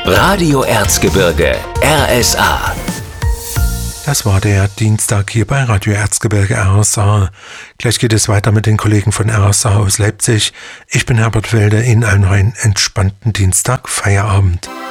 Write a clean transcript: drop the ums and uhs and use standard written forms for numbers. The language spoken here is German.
Radio Erzgebirge, RSA. Das war der Dienstag hier bei Radio Erzgebirge RSA. Gleich geht es weiter mit den Kollegen von RSA aus Leipzig. Ich bin Herbert Welder, Ihnen einen neuen entspannten Dienstag, Feierabend.